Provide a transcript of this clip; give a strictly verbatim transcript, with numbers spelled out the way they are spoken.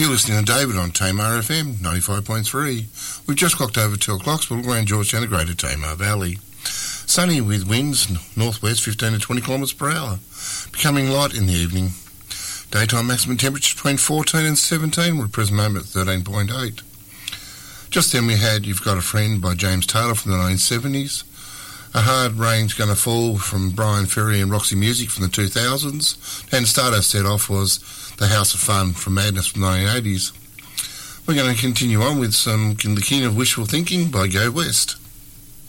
You're listening to David on Tamar F M ninety-five point three. We've just clocked over two o'clock, so we're around Georgetown, the Greater Tamar Valley. Sunny with winds northwest fifteen to twenty kilometres per hour. Becoming light in the evening. Daytime maximum temperature between fourteen and seventeen, with present moment thirteen point eight. Just then we had You've Got a Friend by James Taylor from the nineteen seventies. A Hard Rain's Gonna Fall from Brian Ferry and Roxy Music from the two thousands. And the start I set off was The House of Fun from Madness from the nineteen eighties. We're going to continue on with some The King of Wishful Thinking by Go West.